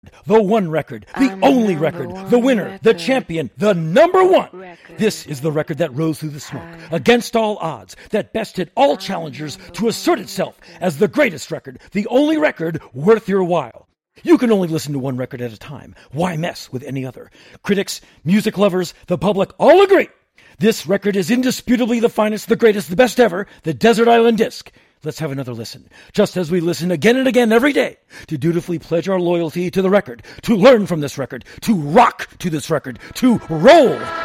The one record, the only record, the winner, the champion, the number one. This is the record that rose through the smoke, against all odds, that bested all challengers to assert itself as the greatest record, the only record worth your while. You can only listen to one record at a time. Why mess with any other? Critics, music lovers, the public all agree. This record is indisputably the finest, the greatest, the best ever, the Desert Island Disc. Let's have another listen, just as we listen again and again every day, to dutifully pledge our loyalty to the record, to learn from this record, to rock to this record, to roll